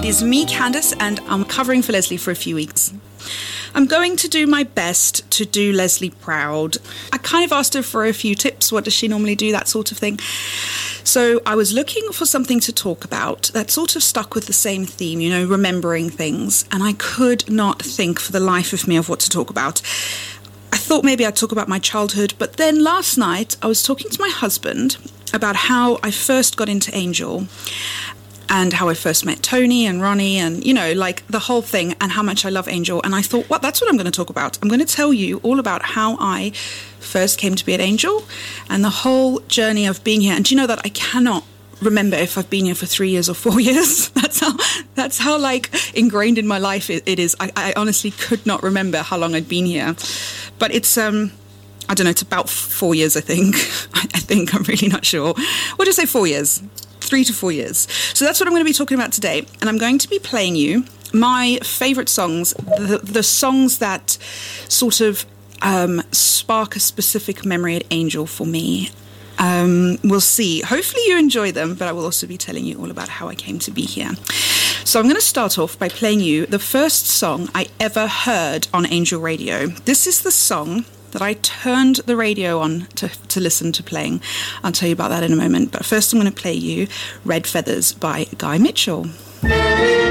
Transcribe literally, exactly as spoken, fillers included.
is me, Candice, and I'm covering for Leslie for a few weeks. I'm going to do my best to do Leslie proud. I kind of asked her for a few tips. What does she normally do? That sort of thing. So I was looking for something to talk about that sort of stuck with the same theme, you know, remembering things. And I could not think for the life of me of what to talk about. I thought maybe I'd talk about my childhood. But then last night I was talking to my husband about how I first got into Angel and how I first met Tony and Ronnie and, you know, like the whole thing and how much I love Angel. And I thought, well, that's what I'm going to talk about. I'm going to tell you all about how I first came to be at Angel and the whole journey of being here. And do you know that I cannot remember if I've been here for three years or four years? That's how, that's how like ingrained in my life it, it is. I, I honestly could not remember how long I'd been here. But it's, um, I don't know, it's about four years, I think. I, I think, I'm really not sure. We'll just say four years. Three to four years. So that's what I'm going to be talking about today. And I'm going to be playing you my favourite songs, the, the songs that sort of um, spark a specific memory at Angel for me. Um, we'll see. Hopefully you enjoy them, but I will also be telling you all about how I came to be here. So I'm going to start off by playing you the first song I ever heard on Angel Radio. This is the song that I turned the radio on to, to listen to playing. I'll tell you about that in a moment. But first I'm going to play you Red Feathers by Guy Mitchell.